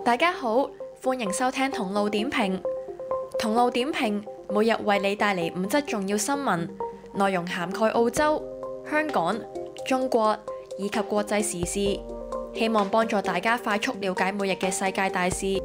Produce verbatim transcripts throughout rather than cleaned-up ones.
大家好，歡迎收聽同路點評。同路點評每日為你帶嚟五則重要新聞，內容涵蓋澳洲、香港、中國以及國際時事，希望幫助大家快速了解每日嘅世界大事。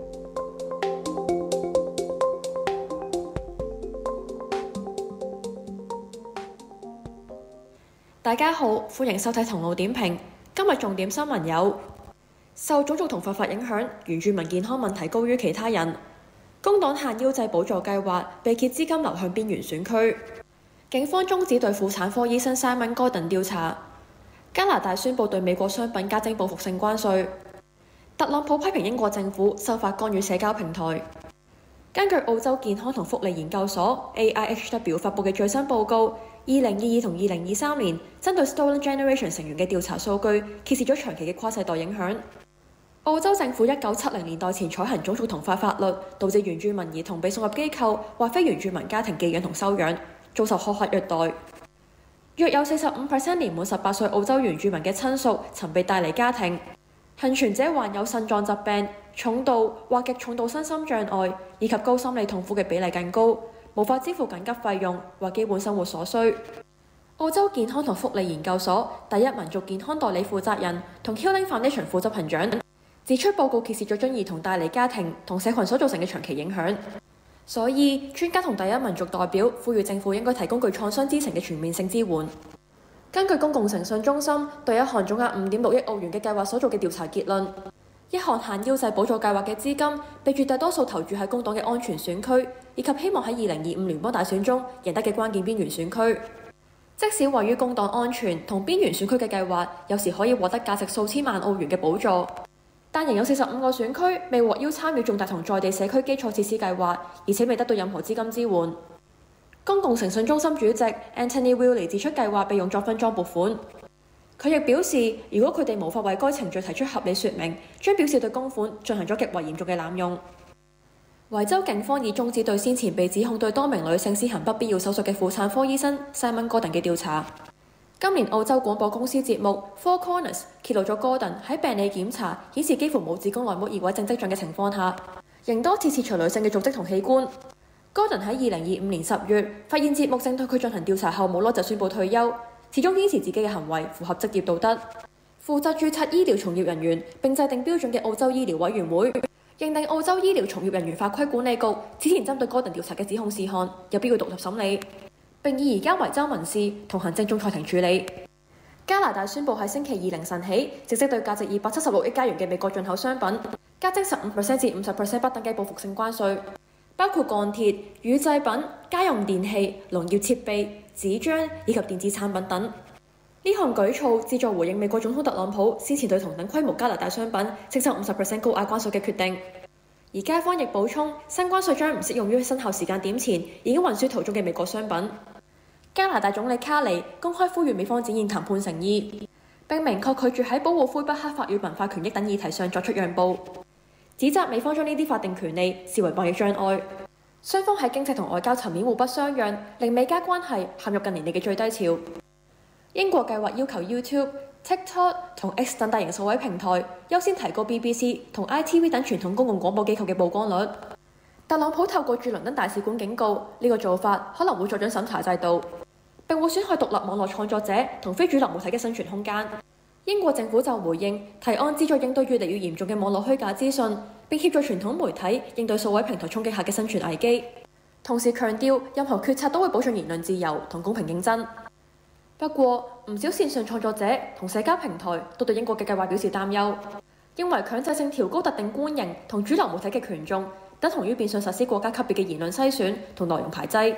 大家好，歡迎收睇同路點評。今日重點新聞有：受種族同化法影響，原住民健康問題高於其他人；工黨限腰制補助計劃被揭資金流向邊緣選區；警方終止對婦產科醫生 Simon Gordon 調查；加拿大宣布對美國商品加徵報復性關稅；特朗普批評英國政府修法干預社交平台。根據澳洲健康同福利研究所 A I H W 發布嘅最新報告，二零二二同二零二三年針對 Stolen Generation 成員嘅調查數據揭示咗長期嘅跨世代影響。澳洲政府一九七零年代前採行種族同化法律，導致原住民兒童被送入機構或非原住民家庭寄養同收養，遭受苛刻虐待。約有四十五 percent 年滿十八歲澳洲原住民嘅親屬曾被帶離家庭。幸存者患有腎臟疾病、重度或極重度身心障礙以及高心理痛苦嘅比例更高，無法支付緊急費用或基本生活所需。澳洲健康同福利研究所第一民族健康代理負責人同 Healing Foundation 副執行長指出，報告揭示咗將兒童帶離家庭同社群所造成嘅長期影響。所以專家同第一民族代表呼籲政府應該提供具創傷知情嘅全面性支援。根據公共誠信中心對一項總額五點六億澳元嘅計劃所做嘅調查結論，一項限腰制補助計劃嘅資金被絕大多數投注喺工黨嘅安全選區，以及希望喺二零二五聯邦大選中贏得嘅關鍵邊緣選區。即使位於工黨安全同邊緣選區嘅計劃，有時可以獲得價值數千萬澳元嘅補助，但仍有四十五個選區未獲邀參與重大同在地社區基礎設施計劃，而且未得到任何資金支援。公共誠信中心主席 Anthony Willey 指出，計劃被用作分贓撥款。佢亦表示，如果佢哋無法為該程序提出合理說明，將表示對公款進行咗極為嚴重嘅濫用。維州警方已終止對先前被指控對多名女性施行不必要手術嘅婦產科醫生 Simon Gordon 嘅調查。今年澳洲廣播公司節目 Four Corners 揭露咗 Gordon 喺病理檢查顯示幾乎冇子宮內膜異位症跡象嘅情況下，仍多次切除女性嘅組織同器官。Gordon 喺二零二五年十月發現節目正對佢進行調查後，冇耐就宣布退休，始終堅持自己嘅行為符合職業道德。負責註冊醫療從業人員並制定標準嘅澳洲醫療委員會認定澳洲醫療從業人員法規管理局此前針對 Gordon 調查嘅指控事項有必要獨立審理，並以移交維州民事同行政仲裁庭處理。加拿大宣布喺星期二凌晨起，正式對價值二百七十六億加元嘅美國進口商品加徵十五 percent 至五十 percent 不等嘅報復性關稅，包括鋼鐵、乳製品、家用電器、農業設備、紙張以及電子產品等。呢項舉措旨在回應美國總統特朗普先前對同等規模加拿大商品徵收五十 percent 高額關稅嘅決定。而街坊亦補充，新關稅將唔適用於生效時間點前已經運輸途中嘅美國商品。加拿大總理卡尼公開呼籲美方展現談判誠意，並明確拒絕喺保護魁北克法與文化權益等議題上作出讓步，指責美方將呢啲法定權利視為貿易障礙。雙方喺經濟同外交層面互不相讓，令美加關係陷入近年嚟嘅最低潮。英國計劃要求 YouTube、TikTok 同 X 等大型數位平台優先提高 B B C 同 I T V 等傳統公共廣播機構嘅曝光率。特朗普透過駐倫敦大使館警告，呢個做法可能會助長審查制度，並會損害獨立網絡創作者同非主流媒體嘅生存空間。英國政府就回應提案，旨在應對越嚟越嚴重嘅網絡虛假資訊，並協助傳統媒體應對數位平台衝擊下嘅生存危機。同時強調，任何決策都會保障言論自由同公平競爭。不過，唔少線上創作者同社交平台都對英國嘅計劃表示擔憂，認為強制性調高特定觀型同主流媒體嘅權重，等同於變相實施國家級別嘅言論篩選同內容排擠。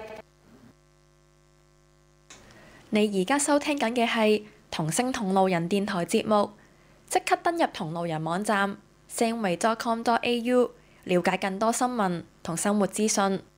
你而家收聽緊嘅係同聲同路人電台節目，即刻登入同路人網站 singway dot com dot a u 了解更多新聞同生活資訊。